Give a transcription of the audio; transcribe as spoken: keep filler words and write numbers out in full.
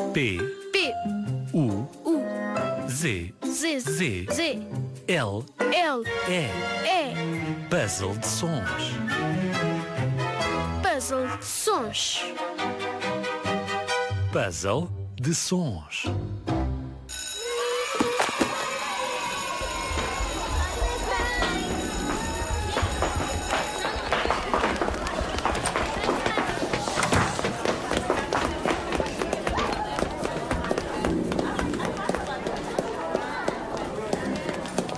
P, P, U, U, Z, Z, Z, Z, L, L, E. E. Puzzle de sons. Puzzle de sons. Puzzle de sons.